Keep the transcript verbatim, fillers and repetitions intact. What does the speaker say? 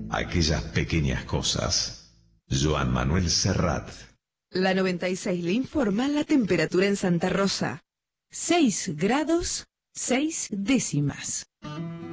aquellas pequeñas cosas. Joan Manuel Serrat. La noventa y seis le informa la temperatura en Santa Rosa. seis grados, seis décimas.